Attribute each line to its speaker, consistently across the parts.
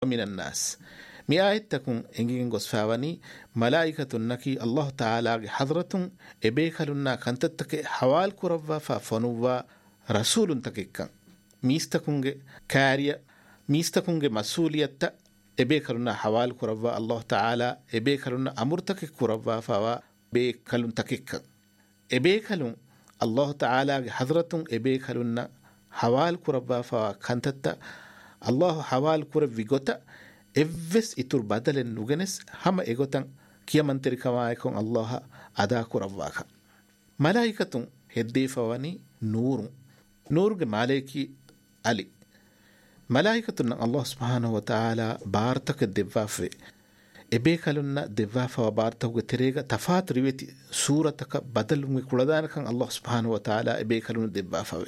Speaker 1: من الناس مئات تكون إنجين غصفاوني ملائكة النكي الله تعالى حضرة إبيكالنا كنتتك حوال كرفا ففنوا رسول تكيكا ميستكونج كاريا ميستكونج مسؤولية إبيكالنا حوال كرفا الله تعالى إبيكالنا أمرتك كرفا فوا بيكالن تكيكا إبيكالن الله تعالى حضرة إبيكالنا حوال كرفا فوا كنتت الله حوال كرف ويغوتا إفس إتور بدل النوغنس هم إغوتان كيا منتري كما يكون الله أدا كرفاكا ملائكة هدي فواني نور مالكي علي ملائكة الله سبحانه وتعالى بارتك الدفافة إبيكالنا دفافة وبارتك تريغا تفات ريوتي سورتك بدل مكولدان كان الله سبحانه وتعالى إبيكالنا دفافة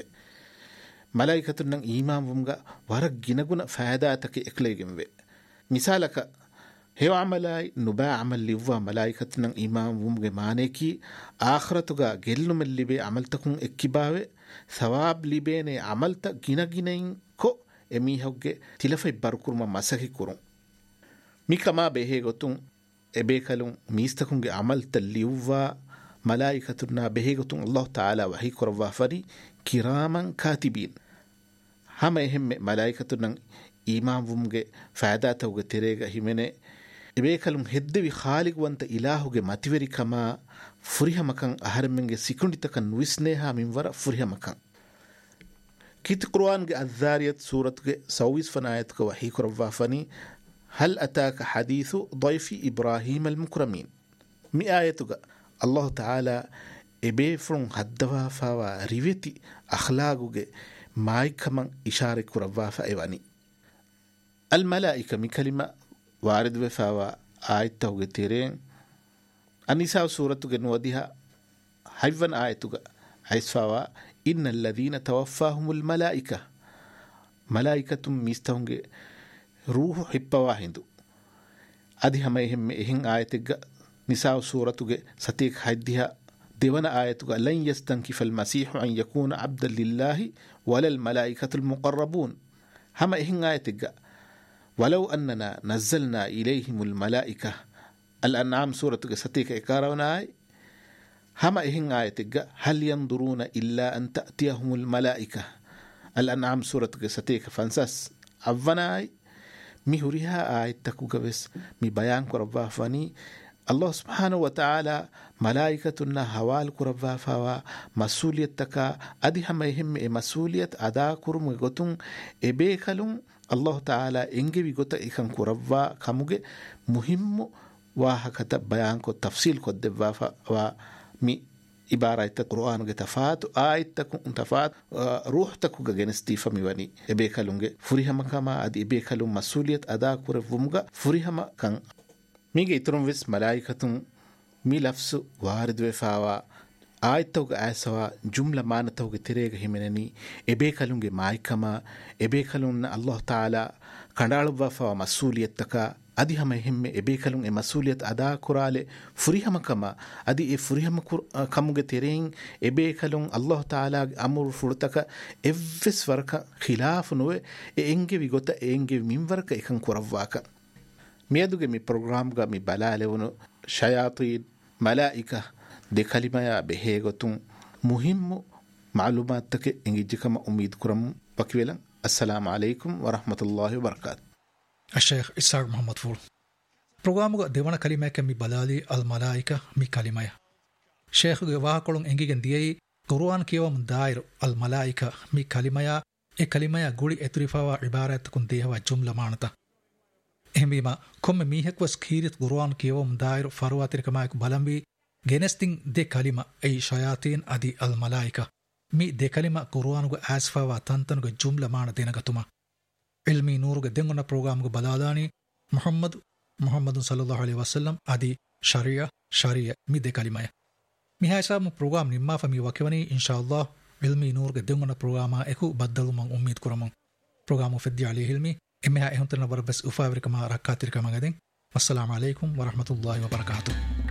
Speaker 1: ملائكة إيمان ومغا ورق جنگونا فائداتك إكليغم وي مثالك هيو عملاي نبا عمل ليوا ملائكة إيمان ومغا مانيكي آخرتك جلنم اللي بي عملتكم إكباوي ثواب لبين عملت جنگينين كو إميهوغي تلفي بركورما مساكي كورون ميكما بهيغتون إبيكالون ميستكونغي عملت ليوا ملائكة بهيغتون الله تعالى وحي كروا فري كراما كاتبين هم يهم ملائكة إيمان ومغي فعداته تريغا هميني إبيكالون هدوي خالق وانت إلهوغي ماتيوري كما فريها مكان أهرمنغي سيكوندي تكن نويسنيها من وراء فريها مكان كيت قرآن الذاريات سورة سويس فنايتك وحي كروا فني هل أتاك حديث ضيف إبراهيم المكرمين آياتك الله تعالى إبيفرون هدوا فاوا ريوتي أخلاقوغي ماي كمان إشارة كروا فايواني الملائكة من كلمة وارد وفاوا آيته تيرين النساء سورة نوديها حيفن آيته عيس فاوا إن الذين توفاهم الملائكة ملائكة ميستهنج روح حبا واحدو أدي هم يهم إهن آيته نساء سورة ستيك حدها ديوانا آيتك لن يستنكف المسيح أن يكون عبدا لله ولا الملائكة المقربون هم إهن آيتك ولو أننا نزلنا إليهم الملائكة الأنعام سورة ستيك إكارونا آي هم إهن آيتك هل ينظرون إلا أن تأتيهم الملائكة الأنعام سورة ستيك فانساس أفنا آي ميهوريها آيتك بس مي بيان كربا فاني الله سبحانه وتعالى ملائكتنا هوال كربا فوا مسؤوليتك أدي هم يهم مسؤولية أدا كرم غتون إبيكالون الله تعالى إنجي بيغوتا إكان كربا كموغي مهم وهكذا بيان كو تفصيل كو دبا فوا مي إبارة القرآن تفات آيتك تفات روحتك جنستي فميواني إبيكالون فريها مكما أدي إبيكالون مسؤولية أدا كربومغا فريها مكان ميجي يترون فيس ملائكة مي لفظ وارد وفاوا آيتوغ آسوا جملة مانتوغ تريغ همينني إبيكالونغ مايكما إبيكالون الله تعالى كندالو وفاوا مسؤوليتك أدي هم يهم إبيكالون مسؤولية أدا كرالي فريهم كما أدي فريهم كموغ ترين إبيكالون الله تعالى أمر فرتك إفس فرك خلاف نوي إنجي بيغوتا إنجي من فرك إكن كرواك ميادوغ مي برنامج مي بلالي ونو شياطين ملائكة دي كلمة يا بهيغتون مهم معلوماتك إنجي كما أميد كرم بكويلا السلام عليكم ورحمة الله وبركاته
Speaker 2: الشيخ إسحاق محمد فول برنامج ديوانا كلمة كمي بلالي الملائكة مي كلمة شيخ واقولون إنجي جنديي قرآن كيوا من داير الملائكة مي كلمة إيه كلمة غوري إتريفاوا عبارة تكون ديها جملة معنتا එහෙමීම කොම්ම මීහෙක් වස් කීරිත් ගුරුවන් කියවම් දායිර ෆරවාතිරකමායක බලම්බි ගෙනස්තින් දෙ කලිම ඒ ෂයාතීන් අදි අල් මලායිකා මි දෙ කලිම ගුරුවන්ග ආස්ෆාවා තන්තනග ජුම්ලා මාන දෙනගතුමා ඉල්මි නූරුග දෙංගොන ප්‍රෝග්‍රාම්ග බලාදානි මුහම්මදුන් සල්ලල්ලාහු අලයිහි වසල්ලම් අදි ශරියා මි දෙ කලිමය මිහාසාම ප්‍රෝග්‍රාම් නිම්මා ෆමි වකවනි ඉන්ෂාඅල්ලාහ් ඉල්මි නූරුග දෙංගොන ප්‍රෝග්‍රාමා එකු බද්දලු මං උම්මීද් කරමු ප්‍රෝග්‍රාම් ෆෙද්දි අලි ඉල්මි إمها إهون تلنا بربس أفاوركما ركاتركما غدين والسلام عليكم ورحمة الله وبركاته